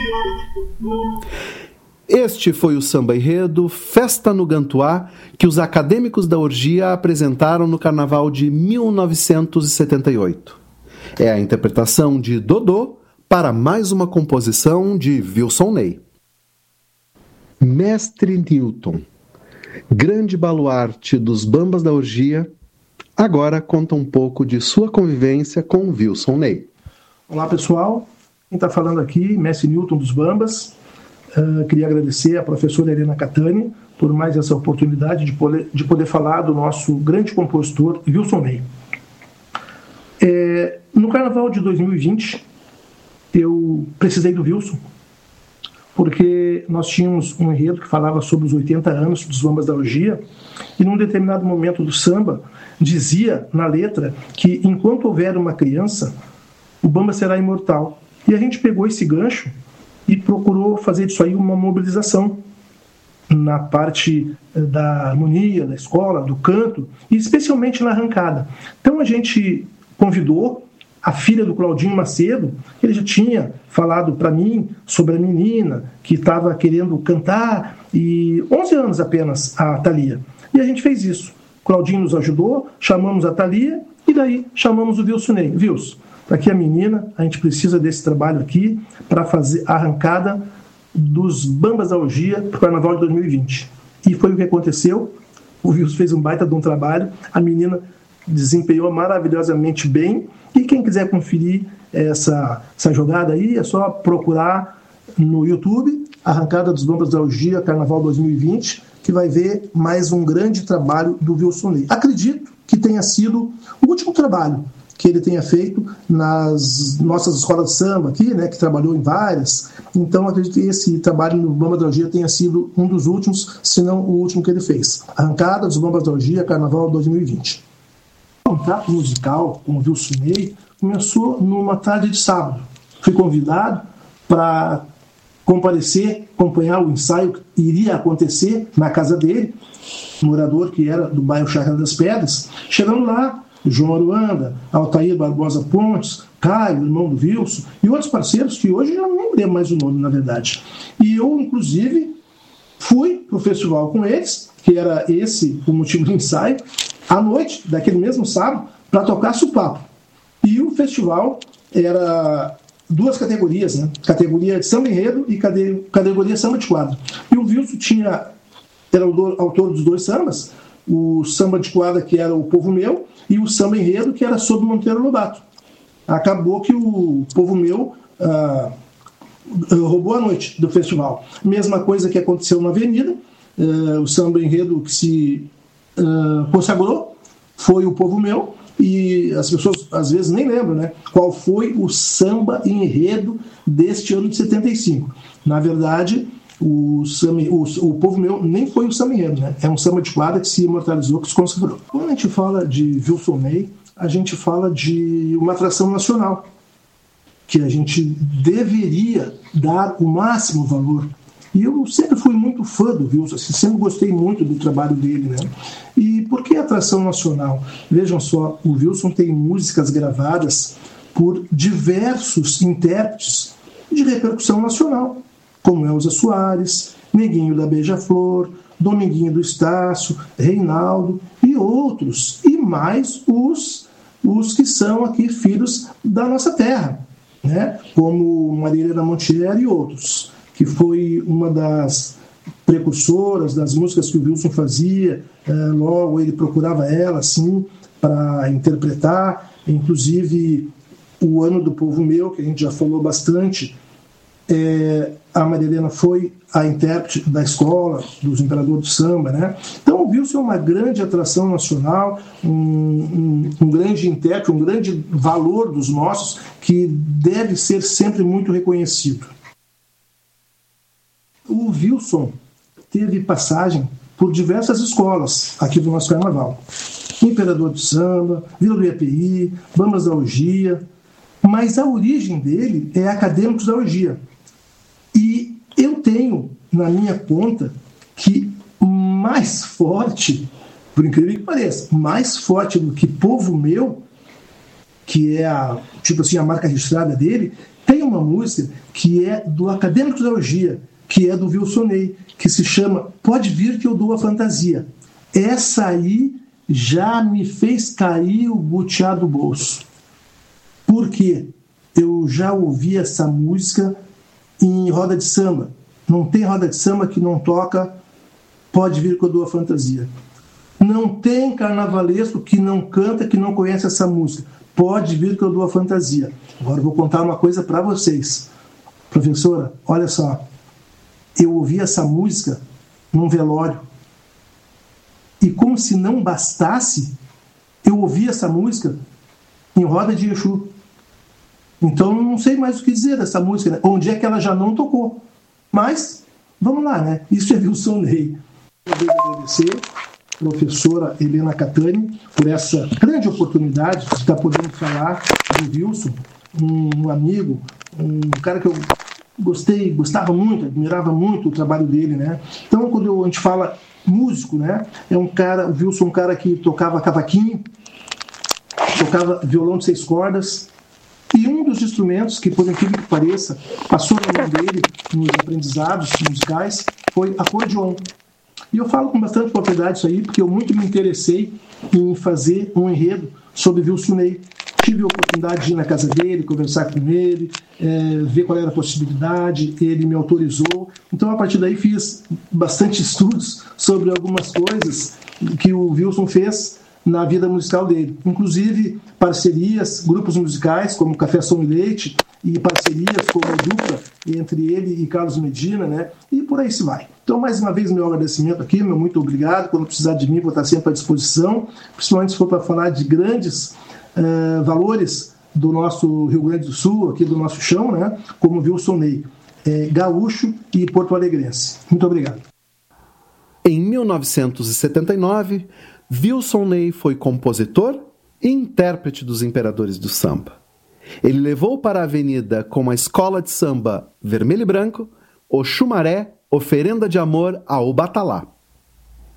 Este foi o samba enredo Festa no Gantuá, que os acadêmicos da Orgia apresentaram no Carnaval de 1978. É a interpretação de Dodô para mais uma composição de Wilson Ney. Mestre Newton, grande baluarte dos bambas da Orgia, agora conta um pouco de sua convivência com Wilson Ney. Olá pessoal, quem está falando aqui, Mestre Newton dos Bambas. Queria agradecer à professora Helena Catani por mais essa oportunidade de poder falar do nosso grande compositor Wilson Ney. No Carnaval de 2020, eu precisei do Wilson, porque nós tínhamos um enredo que falava sobre os 80 anos dos Bambas da Orgia, e num determinado momento do samba, dizia na letra que enquanto houver uma criança, o Bamba será imortal. E a gente pegou esse gancho e procurou fazer disso aí uma mobilização na parte da harmonia, da escola, do canto, e especialmente na arrancada. Então a gente convidou a filha do Claudinho Macedo, ele já tinha falado para mim sobre a menina que estava querendo cantar, e 11 anos apenas, a Thalia. E a gente fez isso. O Claudinho nos ajudou, chamamos a Thalia, e daí chamamos o Wilson Ney. Wilson, para que a menina, a gente precisa desse trabalho aqui para fazer a arrancada dos Bambas da Orgia para o Carnaval de 2020. E foi o que aconteceu. O Wilson fez um baita de um trabalho, a menina desempenhou maravilhosamente bem, e quem quiser conferir essa jogada aí, é só procurar no YouTube, Arrancada dos Bambas da Orgia, Carnaval 2020, que vai ver mais um grande trabalho do Wilson Ney. Acredito que tenha sido o último trabalho que ele tenha feito nas nossas escolas de samba aqui, né, que trabalhou em várias. Então, acredito que esse trabalho no Bambas da Orgia tenha sido um dos últimos, se não o último que ele fez. Arrancada dos Bambas da Orgia, Carnaval 2020. O contato musical com o Wilson Ney começou numa tarde de sábado. Fui convidado para comparecer, acompanhar o ensaio que iria acontecer na casa dele, morador que era do bairro Chácara das Pedras. Chegando lá, João Aruanda, Altair Barbosa Pontes, Caio, irmão do Wilson, e outros parceiros que hoje eu não lembro mais o nome, na verdade. E eu, inclusive, fui para o festival com eles, que era esse o motivo do ensaio, à noite, daquele mesmo sábado, para tocar Supapo. E o festival era duas categorias, né? Categoria de samba enredo e categoria samba de quadro. E o Wilson era o autor dos dois sambas, o samba de quadra, que era o Povo Meu, e o samba enredo, que era sobre Monteiro Lobato. Acabou que o Povo Meu roubou a noite do festival. Mesma coisa que aconteceu na Avenida, o samba enredo que se consagrou foi o Povo Meu, e as pessoas às vezes nem lembram, né, qual foi o samba enredo deste ano de 75. Na verdade, o Povo Meu nem foi o samba enredo, né? É um samba de quadra que se imortalizou, que se consagrou. Quando a gente fala de Wilson Ney, a gente fala de uma atração nacional, que a gente deveria dar o máximo valor. E eu sempre fui muito fã do Wilson, sempre gostei muito do trabalho dele, né? E por que atração nacional? Vejam só, o Wilson tem músicas gravadas por diversos intérpretes de repercussão nacional, como Elza Soares, Neguinho da Beija-Flor, Dominguinho do Estácio, Reinaldo e outros, e mais os que são aqui filhos da nossa terra, né? Como Marília Montiel e outros, que foi uma das precursoras das músicas que o Wilson fazia. Logo ele procurava ela assim para interpretar, inclusive o Ano do Povo Meu, que a gente já falou bastante. A Maria Helena foi a intérprete da escola dos Imperadores do Samba, né? Então o Wilson é uma grande atração nacional, um grande intérprete, um grande valor dos nossos, que deve ser sempre muito reconhecido. O Wilson teve passagem por diversas escolas aqui do nosso carnaval. Imperador do Samba, Vila do IAPI, Bambas da Orgia, mas a origem dele é Acadêmicos da Orgia. E eu tenho na minha conta que mais forte, por incrível que pareça, mais forte do que Povo Meu, que é a marca registrada dele, Tem uma música que é do Acadêmicos da Orgia, que é do Wilson Ney, que se chama Pode Vir Que Eu Dou a Fantasia. Essa aí já me fez cair o butiá do bolso. Por quê? Eu já ouvi essa música em roda de samba. Não tem roda de samba que não toca Pode Vir Que Eu Dou a Fantasia. Não tem carnavalesco que não canta, que não conhece essa música. Pode Vir Que Eu Dou a Fantasia. Agora eu vou contar uma coisa para vocês. Professora, olha só. Eu ouvi essa música num velório. E como se não bastasse, eu ouvi essa música em roda de Exu. Então não sei mais o que dizer dessa música, né? Onde é que ela já não tocou. Mas, vamos lá, né? Isso é Wilson Ney. Eu devo agradecer a professora Helena Catani por essa grande oportunidade de estar podendo falar do Wilson, um amigo, um cara que eu gostava muito, admirava muito o trabalho dele, né? Então, quando a gente fala músico, né? O Wilson é um cara que tocava cavaquinho, tocava violão de 6 cordas, e um dos instrumentos que, por incrível que pareça, passou na mão dele nos aprendizados musicais foi acordeon. E eu falo com bastante propriedade isso aí, porque eu muito me interessei em fazer um enredo sobre Wilson Ney. Tive a oportunidade de ir na casa dele, conversar com ele, ver qual era a possibilidade, ele me autorizou. Então, a partir daí, fiz bastante estudos sobre algumas coisas que o Wilson fez na vida musical dele. Inclusive, parcerias, grupos musicais, como Café Som e Leite, e parcerias como a dupla entre ele e Carlos Medina, né? E por aí se vai. Então, mais uma vez, meu agradecimento aqui, meu muito obrigado. Quando precisar de mim, vou estar sempre à disposição, principalmente se for para falar de grandes valores do nosso Rio Grande do Sul, aqui do nosso chão, né? Como Wilson Ney, gaúcho e porto-alegrense. Muito obrigado. Em 1979, Wilson Ney foi compositor e intérprete dos Imperadores do Samba. Ele levou para a avenida com a escola de samba Vermelho e Branco, o Xumaré, Oferenda de Amor ao Batalá.